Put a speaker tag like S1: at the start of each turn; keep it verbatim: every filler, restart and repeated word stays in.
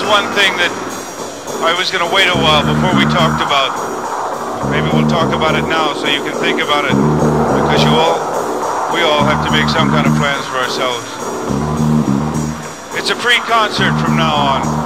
S1: one thing that I was going to wait a while before we talked about. Maybe we'll talk about it now so you can think about it. Because you all, we all have to make some kind of plans for ourselves. It's a free concert from now on.